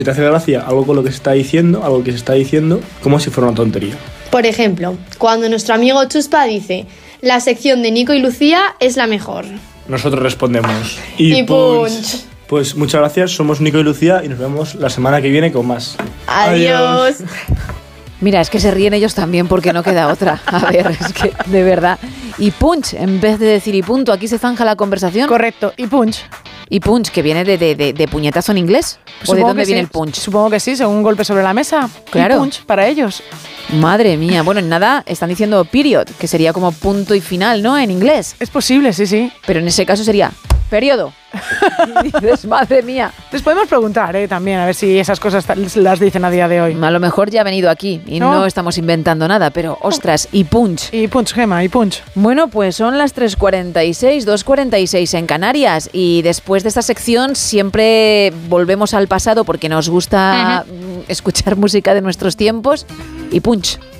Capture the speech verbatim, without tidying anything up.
Si te hace gracia algo con lo que se está diciendo, algo que se está diciendo, como si fuera una tontería. Por ejemplo, cuando nuestro amigo Chuspa dice: la sección de Nico y Lucía es la mejor. Nosotros respondemos: Y, y punch. punch. Pues muchas gracias, somos Nico y Lucía y nos vemos la semana que viene con más. Adiós. Adiós. Mira, es que se ríen ellos también porque no queda otra. A ver, es que de verdad. Y punch, en vez de decir y punto, aquí se zanja la conversación. Correcto, y punch. Y punch, que viene de, de, de, de puñetazo en inglés. Pues ¿o de dónde viene sí. el punch? Supongo que sí, según un golpe sobre la mesa. Claro. Y punch para ellos. Madre mía. Bueno, en nada, están diciendo period, que sería como punto y final, ¿no? En inglés. Es posible, sí, sí. Pero en ese caso sería periodo. Y dices, madre mía. Les podemos preguntar, ¿eh? También, a ver si esas cosas las dicen a día de hoy. A lo mejor ya ha venido aquí y no, no estamos inventando nada, pero ostras, y punch. Y punch, Gema, y punch. Bueno, pues son las tres cuarenta y seis, dos cuarenta y seis en Canarias y después de esta sección siempre volvemos al pasado porque nos gusta uh-huh. escuchar música de nuestros tiempos y punch.